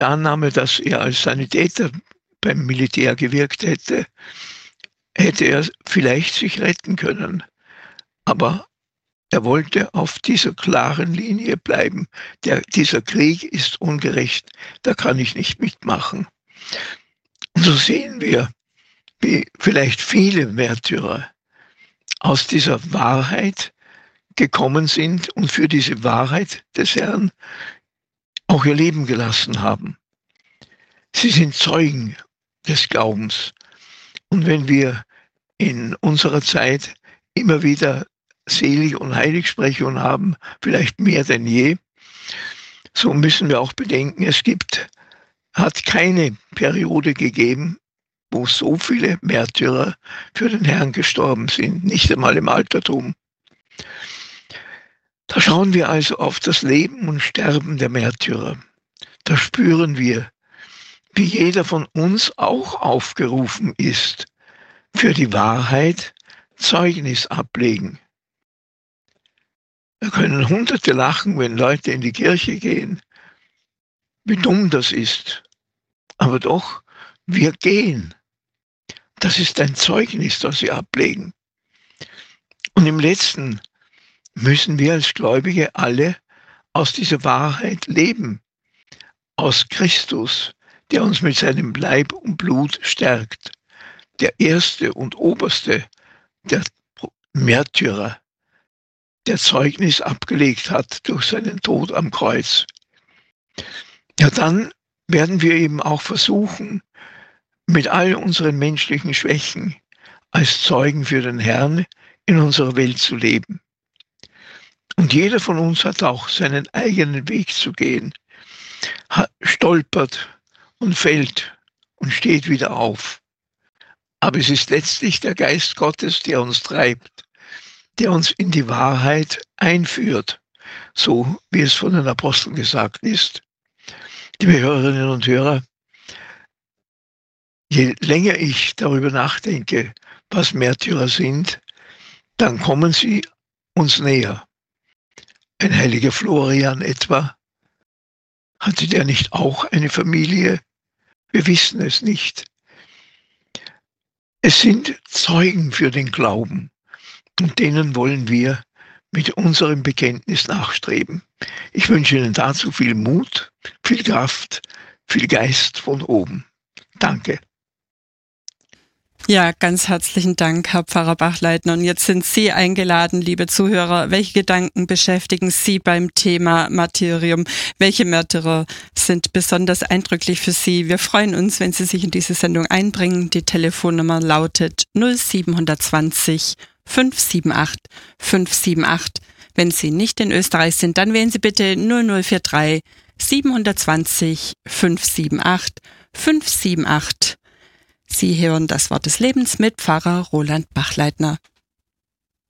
Annahme, dass er als Sanitäter beim Militär gewirkt hätte, hätte er vielleicht sich retten können. Aber er wollte auf dieser klaren Linie bleiben. Dieser Krieg ist ungerecht, da kann ich nicht mitmachen. Und so sehen wir, wie vielleicht viele Märtyrer aus dieser Wahrheit gekommen sind und für diese Wahrheit des Herrn auch ihr Leben gelassen haben. Sie sind Zeugen des Glaubens. Und wenn wir in unserer Zeit immer wieder Selig- und Heiligsprechung haben, vielleicht mehr denn je, so müssen wir auch bedenken, hat keine Periode gegeben, wo so viele Märtyrer für den Herrn gestorben sind, nicht einmal im Altertum. Da schauen wir also auf das Leben und Sterben der Märtyrer. Da spüren wir, wie jeder von uns auch aufgerufen ist, für die Wahrheit Zeugnis ablegen. Da können Hunderte lachen, wenn Leute in die Kirche gehen, wie dumm das ist. Aber doch, wir gehen. Das ist ein Zeugnis, das sie ablegen. Und im Letzten müssen wir als Gläubige alle aus dieser Wahrheit leben, aus Christus, der uns mit seinem Leib und Blut stärkt, der erste und oberste der Märtyrer, der Zeugnis abgelegt hat durch seinen Tod am Kreuz. Ja, dann werden wir eben auch versuchen, mit all unseren menschlichen Schwächen als Zeugen für den Herrn in unserer Welt zu leben. Und jeder von uns hat auch seinen eigenen Weg zu gehen, stolpert und fällt und steht wieder auf. Aber es ist letztlich der Geist Gottes, der uns treibt, der uns in die Wahrheit einführt, so wie es von den Aposteln gesagt ist. Liebe Hörerinnen und Hörer, je länger ich darüber nachdenke, was Märtyrer sind, dann kommen sie uns näher. Ein heiliger Florian etwa, hatte der nicht auch eine Familie? Wir wissen es nicht. Es sind Zeugen für den Glauben und denen wollen wir mit unserem Bekenntnis nachstreben. Ich wünsche Ihnen dazu viel Mut, viel Kraft, viel Geist von oben. Danke. Ja, ganz herzlichen Dank, Herr Pfarrer Bachleitner. Und jetzt sind Sie eingeladen, liebe Zuhörer. Welche Gedanken beschäftigen Sie beim Thema Martyrium? Welche Märtyrer sind besonders eindrücklich für Sie? Wir freuen uns, wenn Sie sich in diese Sendung einbringen. Die Telefonnummer lautet 0720 578 578. Wenn Sie nicht in Österreich sind, dann wählen Sie bitte 0043 720 578 578. Sie hören das Wort des Lebens mit Pfarrer Roland Bachleitner.